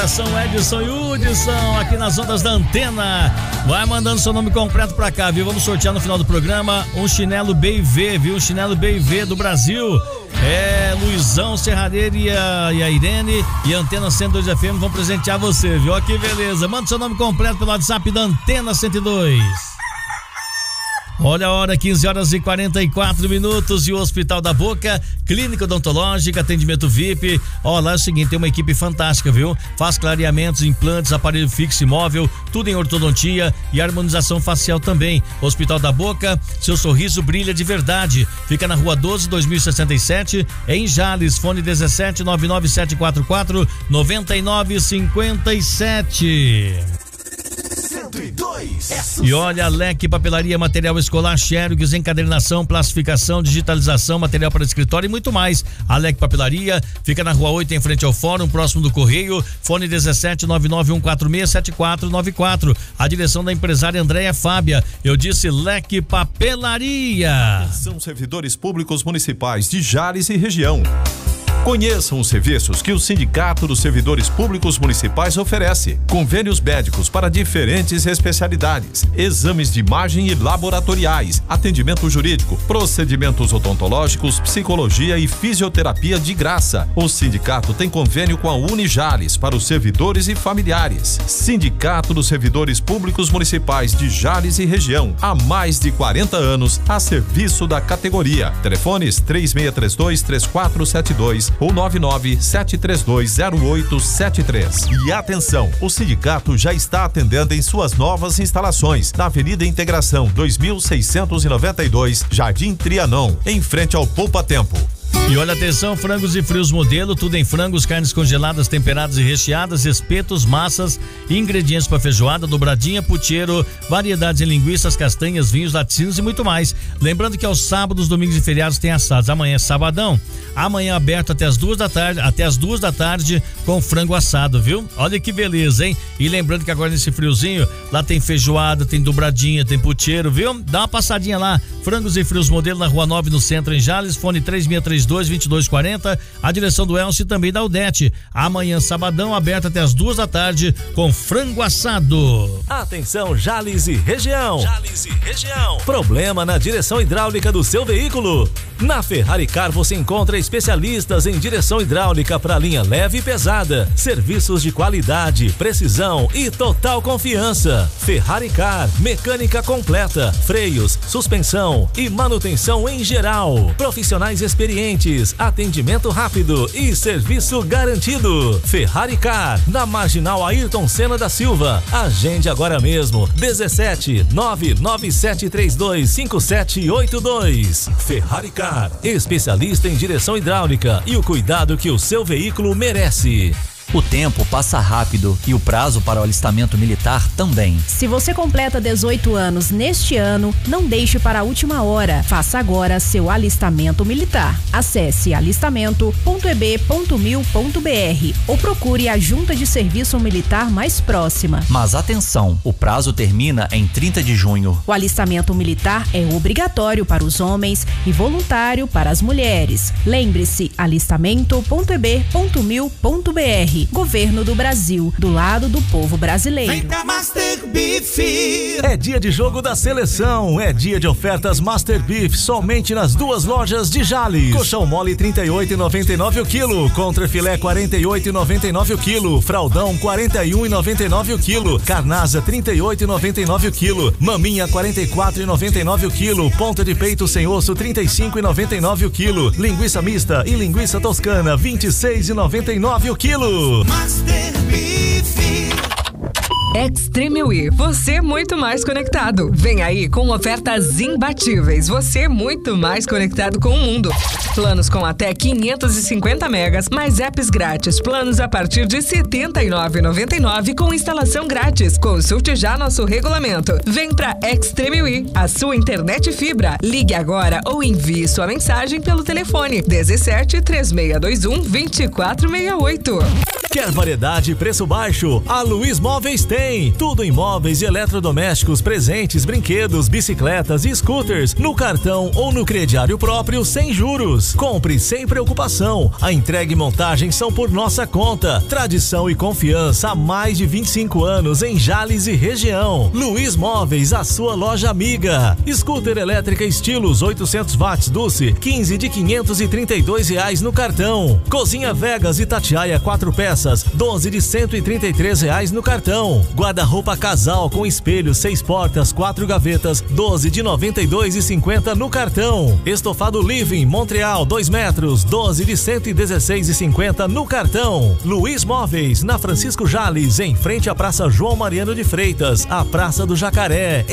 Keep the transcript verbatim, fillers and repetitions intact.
organização Edson e Hudson, aqui nas ondas da Antena. Vai mandando seu nome completo pra cá, viu? Vamos sortear no final do programa um chinelo B V, viu? Um chinelo B V do Brasil. É, Luizão, Serradeiro e a, e a Irene e a Antena cento e dois F M vão presentear você, viu? Ó, que beleza. Manda seu nome completo pelo WhatsApp da Antena cento e dois. Olha a hora, quinze horas e quarenta e quatro minutos, e o Hospital da Boca, clínica odontológica, atendimento V I P. Ó, lá é o seguinte, tem uma equipe fantástica, viu? Faz clareamentos, implantes, aparelho fixo e móvel, tudo em ortodontia e harmonização facial também. Hospital da Boca, seu sorriso brilha de verdade. Fica na rua doze, dois mil e sessenta e sete, em Jales, fone dezessete, nove nove sete quatro quatro, nove nove cinco sete. E olha, Leque Papelaria, material escolar, xerox, encadernação, plastificação, digitalização, material para escritório e muito mais. A Leque Papelaria fica na rua oito, em frente ao Fórum, próximo do Correio, fone dezessete, nove nove um quatro seis, sete quatro nove quatro. A direção da empresária Andréia Fábia. Eu disse Leque Papelaria. São servidores públicos municipais de Jales e região. Conheçam os serviços que o Sindicato dos Servidores Públicos Municipais oferece. Convênios médicos para diferentes especialidades, exames de imagem e laboratoriais, atendimento jurídico, procedimentos odontológicos, psicologia e fisioterapia de graça. O sindicato tem convênio com a Unijales para os servidores e familiares. Sindicato dos Servidores Públicos Municipais de Jales e região. Há mais de quarenta anos a serviço da categoria. Telefones três seis três dois, três quatro sete dois ou nove nove sete três dois zero oito sete três. E atenção, o sindicato já está atendendo em suas novas instalações na Avenida Integração dois mil seiscentos e noventa e dois, Jardim Trianon, em frente ao Poupa Tempo. E olha, atenção, frangos e frios modelo, tudo em frangos, carnes congeladas, temperadas e recheadas, espetos, massas, ingredientes para feijoada, dobradinha, pucheiro, variedades em linguiças, castanhas, vinhos, laticínios e muito mais. Lembrando que aos sábados, domingos e feriados tem assados. Amanhã é sabadão, amanhã aberto até as duas da tarde, até as duas da tarde com frango assado, viu? Olha que beleza, hein? E lembrando que agora nesse friozinho, lá tem feijoada, tem dobradinha, tem pucheiro, viu? Dá uma passadinha lá, frangos e frios modelo na Rua nove, no centro, em Jales, fone três seis três dois, vinte e dois quarenta, a direção do Elcio e também da Udete. Amanhã, sabadão, aberto até as duas da tarde com frango assado. Atenção, Jales e região. Jales e região. Problema na direção hidráulica do seu veículo? Na Ferrari Car você encontra especialistas em direção hidráulica para linha leve e pesada. Serviços de qualidade, precisão e total confiança. Ferrari Car, mecânica completa, freios, suspensão e manutenção em geral. Profissionais experientes, atendimento rápido e serviço garantido. Ferrari Car, na Marginal Ayrton Senna da Silva. Agende agora mesmo, dezessete, nove nove sete três dois, cinco sete oito dois. Ferrari Car, especialista em direção hidráulica e o cuidado que o seu veículo merece. O tempo passa rápido e o prazo para o alistamento militar também. Se você completa dezoito anos neste ano, não deixe para a última hora. Faça agora seu alistamento militar. Acesse alistamento ponto e b ponto mil ponto b r ou procure a junta de serviço militar mais próxima. Mas atenção, o prazo termina em trinta de junho. O alistamento militar é obrigatório para os homens e voluntário para as mulheres. Lembre-se, alistamento ponto e b ponto mil ponto b r. Governo do Brasil, do lado do povo brasileiro. Vem pra Master Beef. É dia de jogo da seleção, é dia de ofertas Master Beef, somente nas duas lojas de Jales. Colchão mole trinta e oito reais e noventa e nove centavos o quilo, contrafilé quarenta e oito reais e noventa e nove centavos o quilo, fraldão quarenta e um reais e noventa e nove centavos o quilo, carnasa trinta e oito reais e noventa e nove centavos o quilo, maminha quarenta e quatro reais e noventa e nove centavos o quilo, ponta de peito sem osso trinta e cinco reais e noventa e nove centavos o quilo, linguiça mista e linguiça toscana vinte e seis reais e noventa e nove centavos o quilo. Master Beef. Extreme We, você muito mais conectado. Vem aí com ofertas imbatíveis, você muito mais conectado com o mundo. Planos com até quinhentos e cinquenta megas, mais apps grátis. Planos a partir de setenta e nove reais e noventa e nove centavos com instalação grátis. Consulte já nosso regulamento. Vem pra Extreme We, a sua internet fibra. Ligue agora ou envie sua mensagem pelo telefone dezessete, três seis dois um, vinte e quatro sessenta e oito. Quer variedade e preço baixo? A Luiz Móveis tem. tem. Tudo em móveis e eletrodomésticos, presentes, brinquedos, bicicletas e scooters no cartão ou no crediário próprio sem juros. Compre sem preocupação. A entrega e montagem são por nossa conta. Tradição e confiança há mais de vinte e cinco anos em Jales e região. Luiz Móveis, a sua loja amiga. Scooter elétrica estilos oitocentos watts Dulce, quinze de quinhentos e trinta e dois reais no cartão. Cozinha Vegas Itatiaia quatro peças, doze de cento e trinta e três reais no cartão. Guarda-roupa casal com espelho, seis portas, quatro gavetas, doze de noventa e dois e cinquenta no cartão. Estofado Living Montreal dois metros, doze de cento e dezesseis e cinquenta no cartão. Luiz Móveis, na Francisco Jales, em frente à Praça João Mariano de Freitas, a Praça do Jacaré.